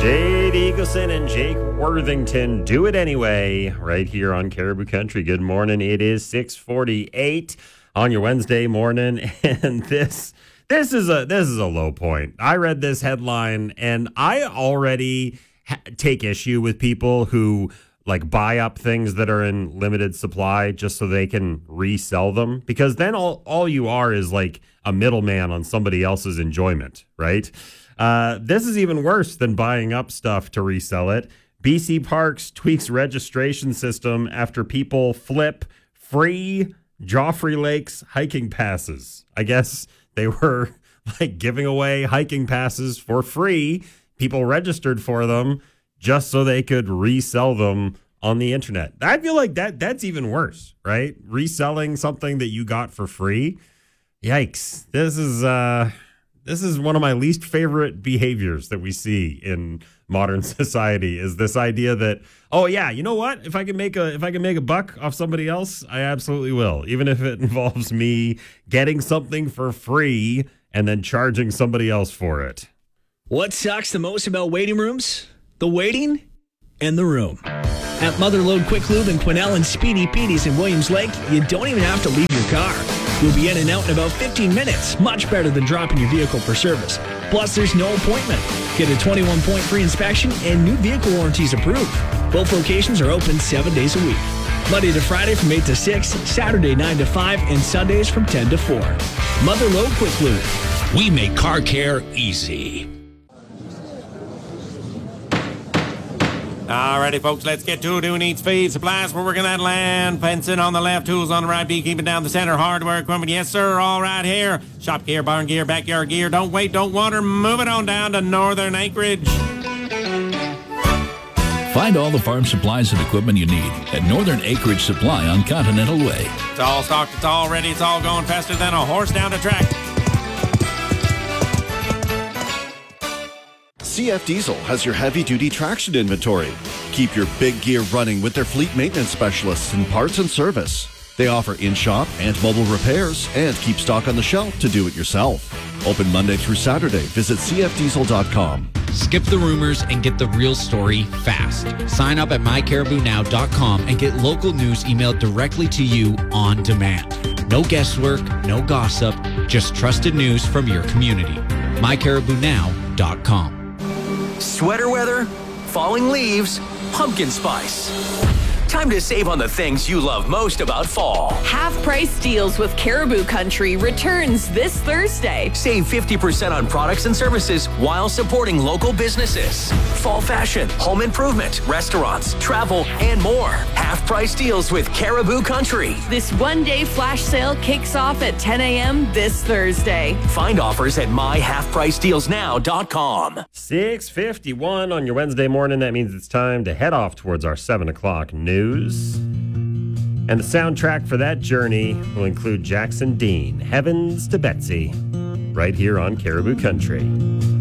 Jade Eagleson and Jake Worthington, Do It Anyway, right here on Caribou Country. Good morning. It is 6:48 on your Wednesday morning, and this is a low point. I read this headline, and I already take issue with people who like buy up things that are in limited supply just so they can resell them, because then all you are is like a middleman on somebody else's enjoyment, right? This is even worse than buying up stuff to resell it. BC Parks tweaks registration system after people flip free Joffrey Lakes hiking passes. I guess they were like giving away hiking passes for free. People registered for them just so they could resell them on the internet. I feel like that's even worse, right? Reselling something that you got for free. Yikes. This is one of my least favorite behaviors that we see in modern society, is this idea that, oh yeah, you know what? If I can make a buck off somebody else, I absolutely will. Even if it involves me getting something for free and then charging somebody else for it. What sucks the most about waiting rooms? The waiting and the room. At Motherlode Quick Lube in Quesnel and Speedy Petey's in Williams Lake, you don't even have to leave your car. You'll be in and out in about 15 minutes, much better than dropping your vehicle for service. Plus, there's no appointment. Get a 21-point free inspection and new vehicle warranties approved. Both locations are open 7 days a week. Monday to Friday from 8 to 6, Saturday 9 to 5, and Sundays from 10 to 4. Motherlode Quick Lube. We make car care easy. Alrighty, folks, let's get to it. Who needs feed supplies? We're working that land. Fencing on the left, tools on the right, beekeeping down the center, hardware equipment. Yes, sir, all right here. Shop gear, barn gear, backyard gear. Don't wait, don't wander. Move it on down to Northern Acreage. Find all the farm supplies and equipment you need at Northern Acreage Supply on Continental Way. It's all stocked, it's all ready, it's all going faster than a horse down the track. CF Diesel has your heavy-duty traction inventory. Keep your big gear running with their fleet maintenance specialists in parts and service. They offer in-shop and mobile repairs and keep stock on the shelf to do it yourself. Open Monday through Saturday. Visit cfdiesel.com. Skip the rumors and get the real story fast. Sign up at mycaribounow.com and get local news emailed directly to you on demand. No guesswork, no gossip, just trusted news from your community. mycaribounow.com. Sweater weather, falling leaves, pumpkin spice. Time to save on the things you love most about fall. Half-price deals with Caribou Country returns this Thursday. Save 50% on products and services while supporting local businesses. Fall fashion, home improvement, restaurants, travel, and more. Half-price deals with Caribou Country. This one-day flash sale kicks off at 10 a.m. this Thursday. Find offers at myhalfpricedealsnow.com. 6:51 on your Wednesday morning. That means it's time to head off towards our 7 o'clock news. And the soundtrack for that journey will include Jackson Dean, Heavens to Betsy, right here on Caribou Country.